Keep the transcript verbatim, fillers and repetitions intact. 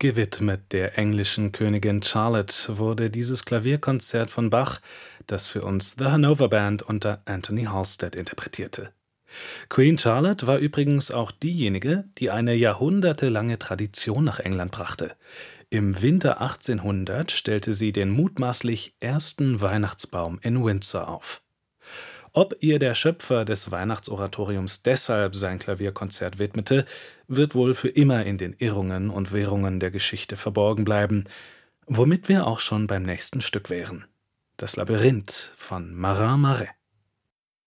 Gewidmet der englischen Königin Charlotte wurde dieses Klavierkonzert von Bach, das für uns The Hanover Band unter Anthony Halstead interpretierte. Queen Charlotte war übrigens auch diejenige, die eine jahrhundertelange Tradition nach England brachte. Im Winter achtzehnhundert stellte sie den mutmaßlich ersten Weihnachtsbaum in Windsor auf. Ob ihr der Schöpfer des Weihnachtsoratoriums deshalb sein Klavierkonzert widmete, wird wohl für immer in den Irrungen und Wirrungen der Geschichte verborgen bleiben, womit wir auch schon beim nächsten Stück wären: Das Labyrinth von Marin Marais.